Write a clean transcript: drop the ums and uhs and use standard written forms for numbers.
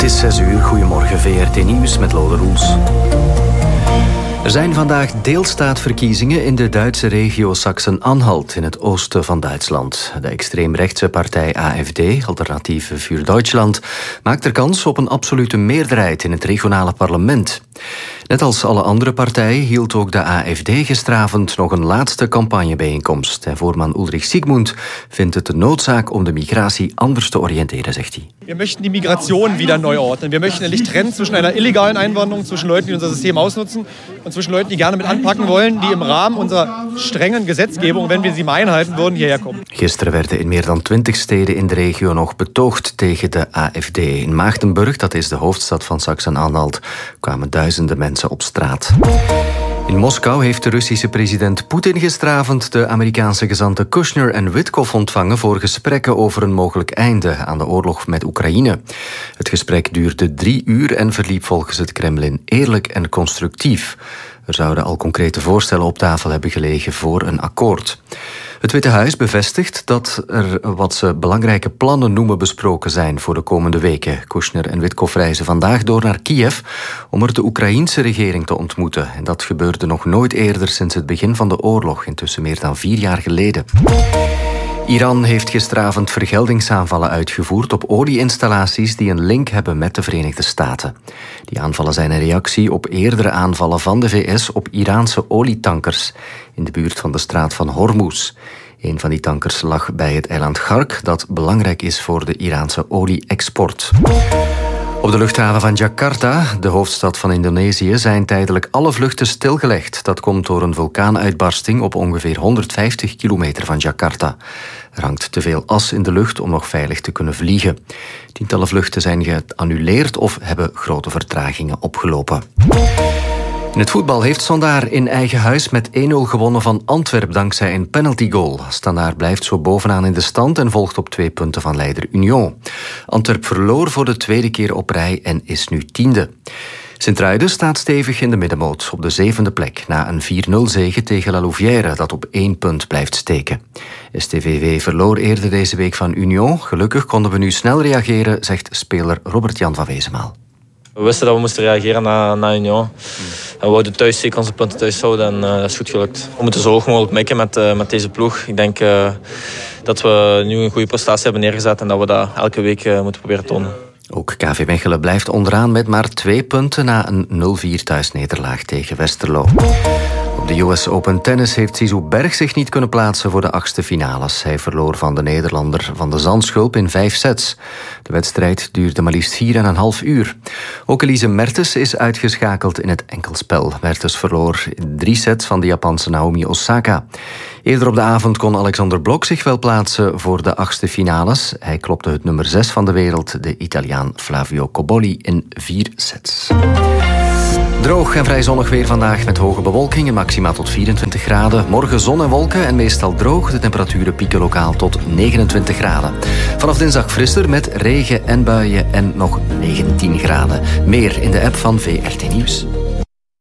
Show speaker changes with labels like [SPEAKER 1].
[SPEAKER 1] is 6 uur. Goedemorgen, VRT Nieuws met Lode Roels. Er zijn vandaag deelstaatverkiezingen in de Duitse regio Sachsen-Anhalt in het oosten van Duitsland. De extreemrechtse partij AfD, Alternatieve für Deutschland, maakt er kans op een absolute meerderheid in het regionale parlement. Net als alle andere partijen hield ook de AfD gisteravond nog een laatste campagnebijeenkomst. En voorman Ulrich Siegmund vindt het de noodzaak om de migratie anders te oriënteren, zegt hij.
[SPEAKER 2] We möchten die Migration wieder neu ordnen. Wir möchten endlich trennen zwischen einer illegalen Einwanderung, zwischen Leuten, die unser System ausnutzen, und zwischen Leuten, die gerne mit anpacken wollen, die im Rahmen unserer strengen Gesetzgebung, wenn wir sie mal einhalten würden, hierher kommen.
[SPEAKER 1] Gisteren werden in meer dan 20 steden in de regio nog betoogd tegen de AfD. In Maagdenburg, dat is de hoofdstad van Sachsen-Anhalt, kwamen duizenden mensen op straat. In Moskou heeft de Russische president Poetin gisteravond de Amerikaanse gezanten Kushner en Witkoff ontvangen voor gesprekken over een mogelijk einde aan de oorlog met Oekraïne. Het gesprek duurde 3 uur en verliep volgens het Kremlin eerlijk en constructief. Er zouden al concrete voorstellen op tafel hebben gelegen voor een akkoord. Het Witte Huis bevestigt dat er wat ze belangrijke plannen noemen besproken zijn voor de komende weken. Kushner en Witkoff reizen vandaag door naar Kiev om er de Oekraïense regering te ontmoeten. En dat gebeurde nog nooit eerder sinds het begin van de oorlog, intussen meer dan 4 jaar geleden. Iran heeft gisteravond vergeldingsaanvallen uitgevoerd op olieinstallaties die een link hebben met de Verenigde Staten. Die aanvallen zijn een reactie op eerdere aanvallen van de VS op Iraanse olietankers in de buurt van de straat van Hormuz. Een van die tankers lag bij het eiland Ghark, dat belangrijk is voor de Iraanse olie-export. Op de luchthaven van Jakarta, de hoofdstad van Indonesië, zijn tijdelijk alle vluchten stilgelegd. Dat komt door een vulkaanuitbarsting op ongeveer 150 kilometer van Jakarta. Er hangt te veel as in de lucht om nog veilig te kunnen vliegen. Tientallen vluchten zijn geannuleerd of hebben grote vertragingen opgelopen. In het voetbal heeft Standaard in eigen huis met 1-0 gewonnen van Antwerp dankzij een penaltygoal. Standaard blijft zo bovenaan in de stand en volgt op 2 punten van leider Union. Antwerp verloor voor de 2e keer op rij en is nu 10e. Sint-Truiden staat stevig in de middenmoot op de 7e plek na een 4-0 zege tegen La Louvière dat op 1 punt blijft steken. STVV verloor eerder deze week van Union. Gelukkig konden we nu snel reageren, zegt speler Robert-Jan van Wezenmaal.
[SPEAKER 3] We wisten dat we moesten reageren na Union. En we wouden thuis zeker onze punten thuis houden en dat is goed gelukt. We moeten zo hoog mogelijk mikken met deze ploeg. Ik denk dat we nu een goede prestatie hebben neergezet en dat we dat elke week moeten proberen tonen.
[SPEAKER 1] Ook KV Mechelen blijft onderaan met maar 2 punten na een 0-4 thuisnederlaag tegen Westerlo. Op de US Open Tennis heeft Zizou Berg zich niet kunnen plaatsen voor de 8e finales. Hij verloor van de Nederlander Van de Zandschulp in 5 sets. De wedstrijd duurde maar liefst 4,5 uur. Ook Elise Mertens is uitgeschakeld in het enkelspel. Mertens verloor 3 sets van de Japanse Naomi Osaka. Eerder op de avond kon Alexander Blok zich wel plaatsen voor de 8e finales. Hij klopte het nummer 6 van de wereld, de Italiaan Flavio Cobolli, in 4 sets. Droog en vrij zonnig weer vandaag met hoge bewolking en maxima tot 24 graden. Morgen zon en wolken en meestal droog. De temperaturen pieken lokaal tot 29 graden. Vanaf dinsdag frisser met regen en buien en nog 19 graden. Meer in de app van VRT Nieuws.